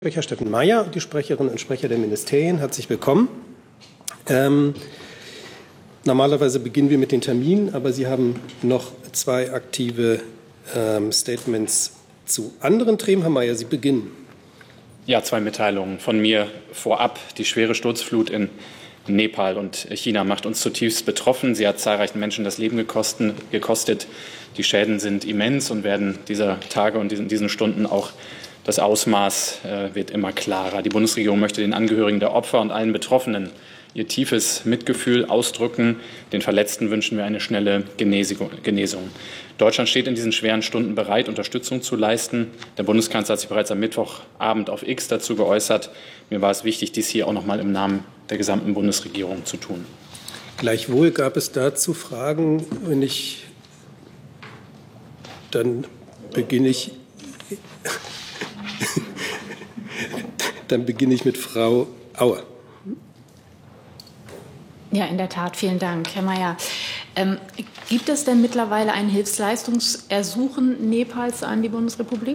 Sprecher Steffen Mayer und die Sprecherinnen und Sprecher der Ministerien. Herzlich willkommen. Normalerweise beginnen wir mit den Terminen, aber Sie haben noch zwei aktive Statements zu anderen Themen. Herr Mayer, Sie beginnen. Ja, zwei Mitteilungen von mir vorab. Die schwere Sturzflut in Nepal und China macht uns zutiefst betroffen. Sie hat zahlreichen Menschen das Leben gekostet. Die Schäden sind immens und werden dieser Tage und diesen Stunden auch das Ausmaß wird immer klarer. Die Bundesregierung möchte den Angehörigen der Opfer und allen Betroffenen ihr tiefes Mitgefühl ausdrücken. Den Verletzten wünschen wir eine schnelle Genesung. Deutschland steht in diesen schweren Stunden bereit, Unterstützung zu leisten. Der Bundeskanzler hat sich bereits am Mittwochabend auf X dazu geäußert. Mir war es wichtig, dies hier auch noch mal im Namen der gesamten Bundesregierung zu tun. Gleichwohl gab es dazu Fragen. Dann beginne ich mit Frau Auer. Ja, in der Tat. Vielen Dank, Herr Mayer. Gibt es denn mittlerweile ein Hilfsleistungsersuchen Nepals an die Bundesrepublik?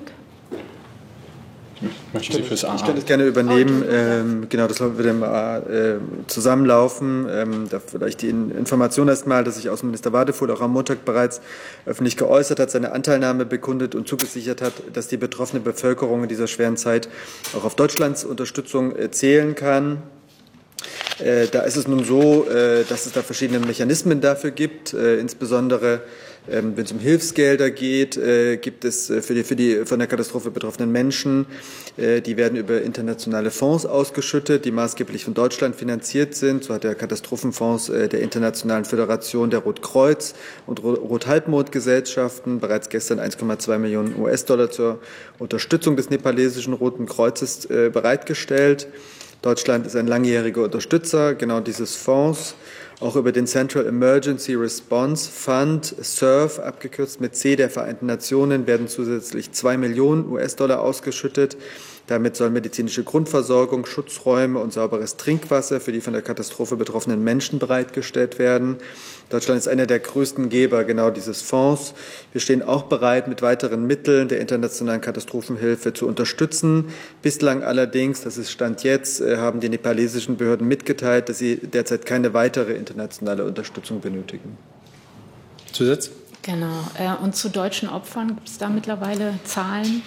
Ich kann das gerne übernehmen. Genau, das würde mal zusammenlaufen. Da vielleicht die Information erstmal, dass sich Außenminister Wadefuhl auch am Montag bereits öffentlich geäußert hat, seine Anteilnahme bekundet und zugesichert hat, dass die betroffene Bevölkerung in dieser schweren Zeit auch auf Deutschlands Unterstützung zählen kann. Da ist es nun so, dass es da verschiedene Mechanismen dafür gibt, insbesondere wenn es um Hilfsgelder geht, gibt es für die von der Katastrophe betroffenen Menschen, die werden über internationale Fonds ausgeschüttet, die maßgeblich von Deutschland finanziert sind. So hat der Katastrophenfonds der Internationalen Föderation der Rotkreuz- und Rothalbmondgesellschaften bereits gestern 1,2 Millionen US-Dollar zur Unterstützung des nepalesischen Roten Kreuzes bereitgestellt. Deutschland ist ein langjähriger Unterstützer genau dieses Fonds. Auch über den Central Emergency Response Fund, CERF, abgekürzt mit C der Vereinten Nationen, werden zusätzlich 2 Millionen US-Dollar ausgeschüttet. Damit soll medizinische Grundversorgung, Schutzräume und sauberes Trinkwasser für die von der Katastrophe betroffenen Menschen bereitgestellt werden. Deutschland ist einer der größten Geber genau dieses Fonds. Wir stehen auch bereit, mit weiteren Mitteln der internationalen Katastrophenhilfe zu unterstützen. Bislang allerdings, das ist Stand jetzt, haben die nepalesischen Behörden mitgeteilt, dass sie derzeit keine weitere internationale Unterstützung benötigen. Zusatz? Genau. Und zu deutschen Opfern gibt es da mittlerweile Zahlen?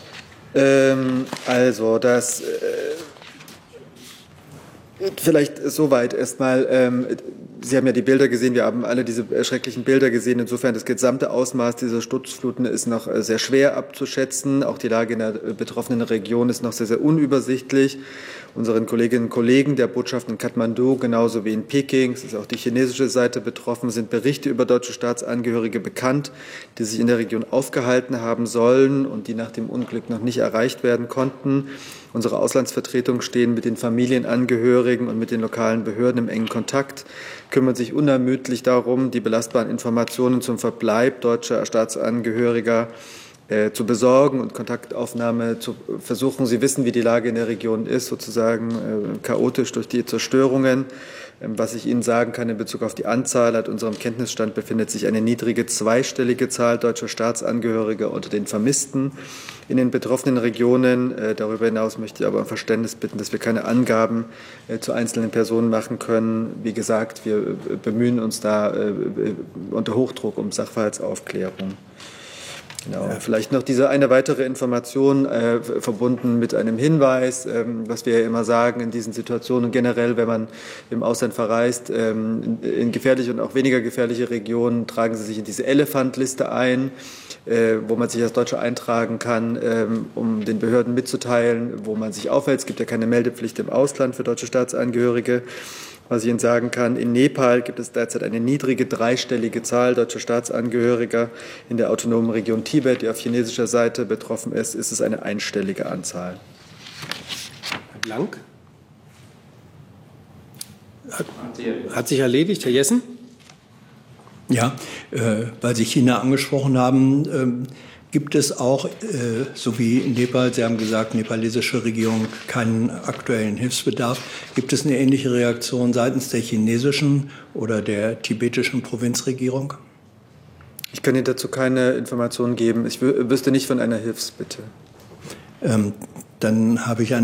Also, das vielleicht soweit erstmal. Sie haben ja die Bilder gesehen, wir haben alle diese schrecklichen Bilder gesehen. Insofern das gesamte Ausmaß dieser Sturzfluten ist noch sehr schwer abzuschätzen. Auch die Lage in der betroffenen Region ist noch sehr, sehr unübersichtlich. Unseren Kolleginnen und Kollegen der Botschaften in Kathmandu, genauso wie in Peking, es ist auch die chinesische Seite betroffen, sind Berichte über deutsche Staatsangehörige bekannt, die sich in der Region aufgehalten haben sollen und die nach dem Unglück noch nicht erreicht werden konnten. Unsere Auslandsvertretungen stehen mit den Familienangehörigen und mit den lokalen Behörden im engen Kontakt, kümmern sich unermüdlich darum, die belastbaren Informationen zum Verbleib deutscher Staatsangehöriger zu besorgen und Kontaktaufnahme zu versuchen. Sie wissen, wie die Lage in der Region ist, sozusagen chaotisch durch die Zerstörungen. Was ich Ihnen sagen kann in Bezug auf die Anzahl, laut unserem Kenntnisstand befindet sich eine niedrige zweistellige Zahl deutscher Staatsangehöriger unter den Vermissten in den betroffenen Regionen. Darüber hinaus möchte ich aber um Verständnis bitten, dass wir keine Angaben zu einzelnen Personen machen können. Wie gesagt, wir bemühen uns da unter Hochdruck um Sachverhaltsaufklärung. Genau. Vielleicht noch diese eine weitere Information verbunden mit einem Hinweis, was wir ja immer sagen in diesen Situationen generell, wenn man im Ausland verreist, in gefährliche und auch weniger gefährliche Regionen, tragen Sie sich in diese Elephant-Liste ein, wo man sich als Deutscher eintragen kann, um den Behörden mitzuteilen, wo man sich aufhält. Es gibt ja keine Meldepflicht im Ausland für deutsche Staatsangehörige. Was ich Ihnen sagen kann, in Nepal gibt es derzeit eine niedrige dreistellige Zahl deutscher Staatsangehöriger. In der autonomen Region Tibet, die auf chinesischer Seite betroffen ist, ist es eine einstellige Anzahl. Herr Blank? Hat sich erledigt. Herr Jessen? Ja, weil Sie China angesprochen haben, gibt es auch, so wie in Nepal, Sie haben gesagt, nepalesische Regierung keinen aktuellen Hilfsbedarf, gibt es eine ähnliche Reaktion seitens der chinesischen oder der tibetischen Provinzregierung? Ich kann Ihnen dazu keine Informationen geben. Ich wüsste nicht von einer Hilfsbitte. dann habe ich